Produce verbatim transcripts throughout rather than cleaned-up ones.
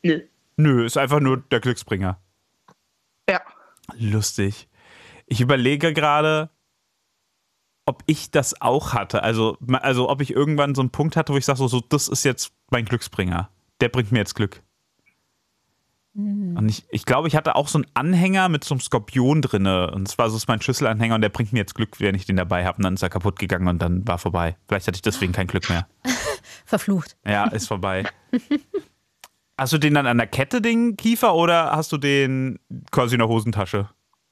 Nö. Nö, ist einfach nur der Glücksbringer. Ja. Lustig. Ich überlege gerade, ob ich das auch hatte. Also, also ob ich irgendwann so einen Punkt hatte, wo ich sage, so, so, das ist jetzt mein Glücksbringer. Der bringt mir jetzt Glück. Mhm. Und ich, ich glaube, ich hatte auch so einen Anhänger mit so einem Skorpion drin. Und zwar so ist mein Schlüsselanhänger und der bringt mir jetzt Glück, wenn ich den dabei habe. Und dann ist er kaputt gegangen und dann war vorbei. Vielleicht hatte ich deswegen kein Glück mehr. Verflucht. Ja, ist vorbei. Hast du den dann an der Kette, den Kiefer, oder hast du den quasi in der Hosentasche?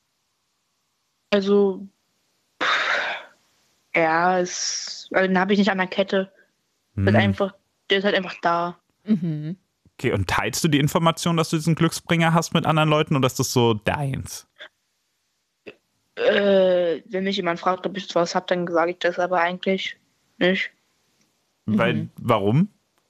Also, ja, es, also den habe ich nicht an der Kette. Hm. Ist einfach, der ist halt einfach da. Mhm. Okay, und teilst du die Information, dass du diesen Glücksbringer hast mit anderen Leuten, oder ist das so deins? Äh, wenn mich jemand fragt, ob ich was habe, dann sage ich das aber eigentlich nicht. Weil, Mhm. warum?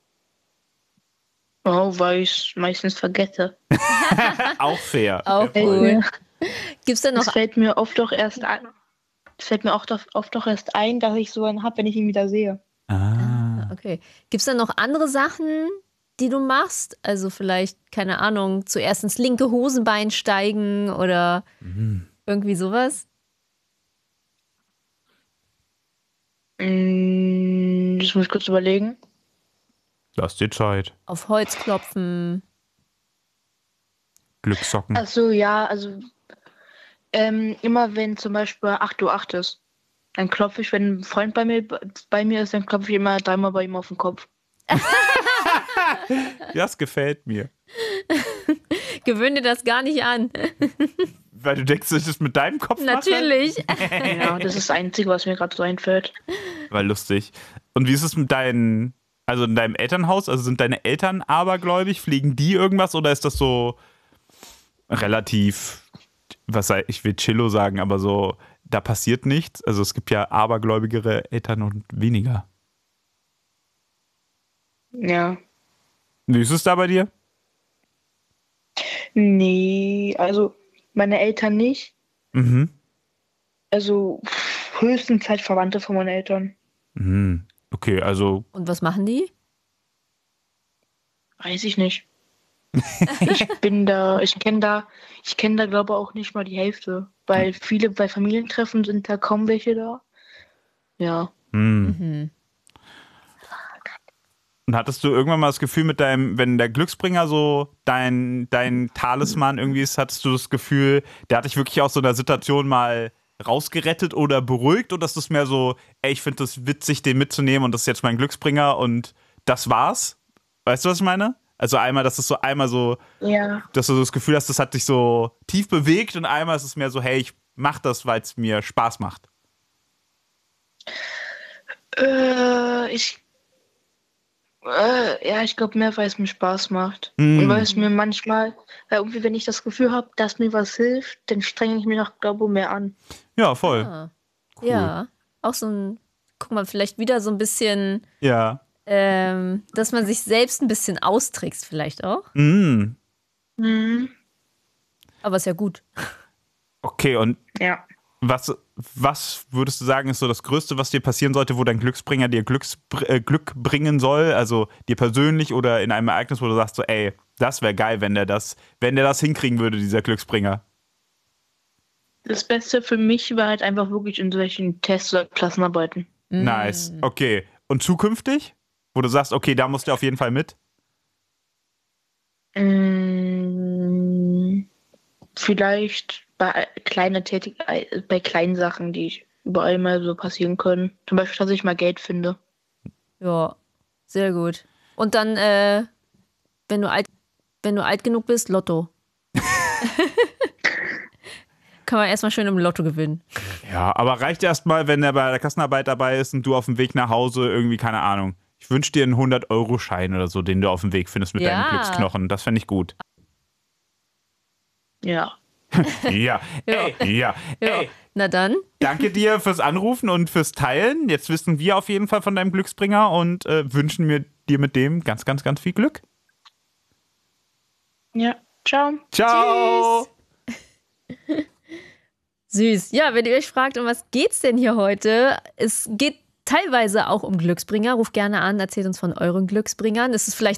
Oh, weil ich es meistens vergesse. Auch fair. Auch Fair voll. cool. Gibt's denn noch Es fällt mir oft doch erst ein, es fällt mir auch doch, oft doch erst ein, dass ich so einen habe, wenn ich ihn wieder sehe. Ah. Okay. Gibt es denn noch andere Sachen, die du machst? Also vielleicht, keine Ahnung, zuerst ins linke Hosenbein steigen oder Mhm. irgendwie sowas? Mm, Das muss ich kurz überlegen. Lass dir Zeit. Auf Holz klopfen? Glückssocken. Ach so, ja, also ähm, immer wenn zum Beispiel acht Uhr acht ist, dann klopfe ich, wenn ein Freund bei mir, bei mir ist, dann klopfe ich immer dreimal bei ihm auf den Kopf. Das gefällt mir. Gewöhn dir das gar nicht an. Weil du denkst, dass ich das mit deinem Kopf mache? Natürlich. Ja, das ist das Einzige, was mir gerade so einfällt. War lustig. Und wie ist es mit deinen, also in deinem Elternhaus? Also sind deine Eltern abergläubig? Fliegen die irgendwas oder ist das so relativ, was sei, ich will Chillo sagen, aber so, da passiert nichts? Also es gibt ja abergläubigere Eltern und weniger. Ja. Wie ist es da bei dir? Nee, also meine Eltern nicht. Mhm. Also höchstens halt Verwandte von meinen Eltern. Mhm. Okay, also Und was machen die? Weiß ich nicht. Ich bin da, ich kenne da, ich kenne da glaube auch nicht mal die Hälfte. Weil viele bei Familientreffen sind da kaum welche da. Ja. mhm. Mhm. Und hattest du irgendwann mal das Gefühl mit deinem, wenn der Glücksbringer so dein, dein Talisman irgendwie ist, hattest du das Gefühl, der hat dich wirklich aus so einer Situation mal rausgerettet oder beruhigt, oder ist das mehr so, ey, ich finde das witzig, den mitzunehmen und das ist jetzt mein Glücksbringer und das war's? Weißt du, was ich meine? Also einmal, dass es so einmal so, Ja. dass du so das Gefühl hast, das hat dich so tief bewegt und einmal ist es mehr so, hey, ich mach das, weil es mir Spaß macht. Äh, ich Äh, ja, ich glaube mehr, weil es mir Spaß macht. Mm. Und weil es mir manchmal, weil irgendwie, wenn ich das Gefühl habe, dass mir was hilft, dann strenge ich mich noch, glaube ich, mehr an. Ja, voll. Ah. Cool. Ja, auch so ein, guck mal, vielleicht wieder so ein bisschen, Ja. ähm, dass man sich selbst ein bisschen austrickst vielleicht auch. Mm. Mhm. Aber ist ja gut. Okay, und Ja. Was, was würdest du sagen, ist so das Größte, was dir passieren sollte, wo dein Glücksbringer dir Glücks, äh, Glück bringen soll? Also dir persönlich oder in einem Ereignis, wo du sagst so, ey, das wäre geil, wenn der das, wenn der das hinkriegen würde, dieser Glücksbringer. Das Beste für mich war halt einfach wirklich in solchen Tests oder Klassenarbeiten. Nice. Okay. Und zukünftig? Wo du sagst, okay, da musst du auf jeden Fall mit? Mm, vielleicht bei kleinen Tätig bei kleinen Sachen, die ich überall mal so passieren können. Zum Beispiel, dass ich mal Geld finde. Ja, sehr gut. Und dann, äh, wenn du alt, wenn du alt genug bist, Lotto. Kann man erstmal schön im Lotto gewinnen. Ja, aber reicht erstmal, wenn er bei der Klassenarbeit dabei ist und du auf dem Weg nach Hause irgendwie, keine Ahnung. Ich wünsche dir einen hundert-Euro-Schein oder so, den du auf dem Weg findest mit Ja. deinen Glücksknochen. Das fände ich gut. Ja. Ja, ey, ja, Ja. ey. Na dann. Danke dir fürs Anrufen und fürs Teilen. Jetzt wissen wir auf jeden Fall von deinem Glücksbringer und äh, wünschen mir dir mit dem ganz, ganz, ganz viel Glück. Ja. Ciao. Ciao. Süß. Ja, wenn ihr euch fragt, um was geht's denn hier heute? Es geht teilweise auch um Glücksbringer. Ruft gerne an, erzählt uns von euren Glücksbringern. Es ist vielleicht